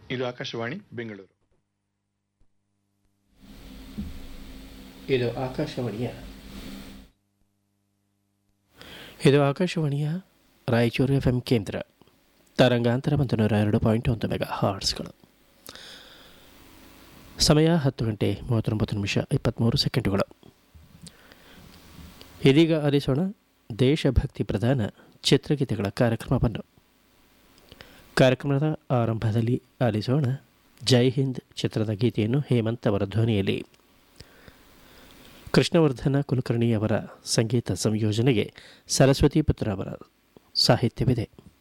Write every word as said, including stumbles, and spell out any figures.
ಇದು ಆಕಾಶವಾಣಿ ಬೆಂಗಳೂರು. ಇದು ಆಕಾಶವಾಣಿಯ ಇದು ಆಕಾಶವಾಣಿಯ ರಾಯಚೂರು ಎಫ್ ಎಂ ಕೇಂದ್ರ. ತರಂಗಾಂತರ ಒಂದು ನೂರ ಎರಡು ಪಾಯಿಂಟ್ ಒಂದು ಮೆಗಾ ಹಾರ್ಟ್ಸ್ಗಳು. ಸಮಯ ಹತ್ತು ಗಂಟೆ ಮೂವತ್ತೊಂಬತ್ತು ನಿಮಿಷ ಇಪ್ಪತ್ತ್ಮೂರು ಸೆಕೆಂಡುಗಳು. ಇದೀಗ ಆಲಿಸೋಣ ದೇಶಭಕ್ತಿ ಪ್ರಧಾನ ಚಿತ್ರಗೀತೆಗಳ ಕಾರ್ಯಕ್ರಮವನ್ನು. ಕಾರ್ಯಕ್ರಮದ ಆರಂಭದಲ್ಲಿ ಆಲಿಸೋಣ ಜೈ ಹಿಂದ್ ಚಿತ್ರದ ಗೀತೆಯನ್ನು ಹೇಮಂತ್ ಅವರ ಧ್ವನಿಯಲ್ಲಿ. ಕೃಷ್ಣವರ್ಧನ ಕುಲಕರ್ಣಿ ಅವರ ಸಂಗೀತ ಸಂಯೋಜನೆಗೆ ಸರಸ್ವತಿ ಪುತ್ರ ಅವರ ಸಾಹಿತ್ಯವಿದೆ.